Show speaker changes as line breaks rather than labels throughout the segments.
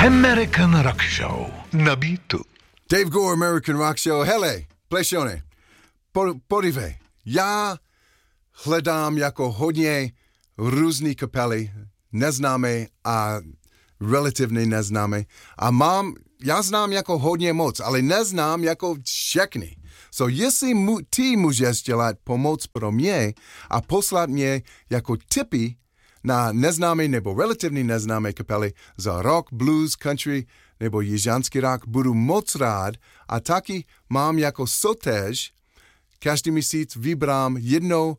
American Rock Show na Beatu.
Dave Gore, American Rock Show. Hele, plešone, podívej, já hledám jako hodně různý kapely, neznámé a relativně neznámé. A já znám jako hodně moc, ale neznám jako všechny. So jestli ty můžeš dělat pomoc pro mě a poslat mě jako tipy na neznámé nebo relativně neznámé kapely za rock, blues, country nebo jižanský rock, budu moc rád. A taky mám jako soutěž, každý měsíc vybrám jednou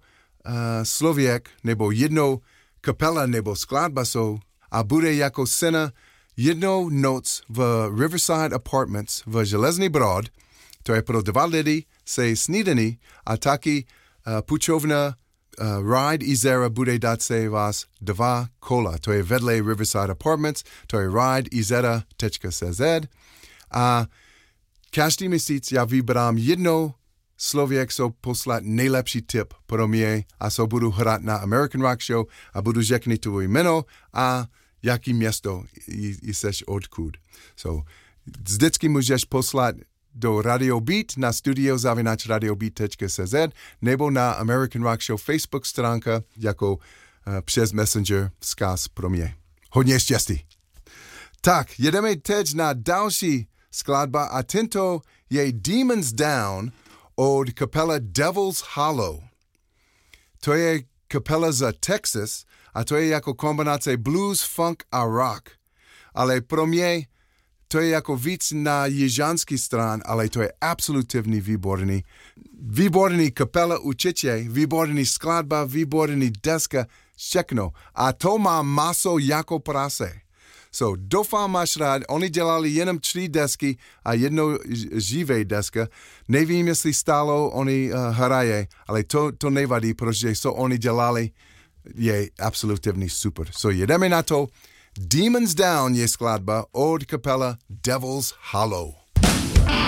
slověk nebo jednou kapela nebo skladba jsou a bude jako cena jednou noc v Riverside Apartments v Železný Brod. To je pro 2 lidi se snídaní a taky půjčovna Ride Izera bude dát se vás 2 kola. To je vedle Riverside Apartments, to je rideizera.cz a každý měsíc já vybrám jednou Slověk jsou poslat nejlepší tip pro mě a so budu hrát na American Rock Show a budu řeknit tvůj jméno a jaký město jsi odkud. So, vždycky můžeš poslat do Radio Beat na studio@radiobeat.cz nebo na American Rock Show Facebook stránka jako přes Messenger vzkaz pro mě. Hodně štěstí. Tak, jedeme teď na další skladba a tento je Demons Down od kapela Devil's Hollow. To je kapela z Texas a to je jako kombinace blues, funk a rock. Ale pro mě to je jako víc na jižanský stran, ale to je absolutně výborný. Výborný kapela určitě, výborný skladba, výborný deska, všechno. A to má maso jako prase. So, doufám, máš rád, oni dělali jenom 3 desky a jednou živé deska. Nevím, jestli stálo oni hraje, ale to nevadí, protože co oni dělali je absolutně super. So, jedeme na to. Demons Down je skladba od kapela Devil's Hollow.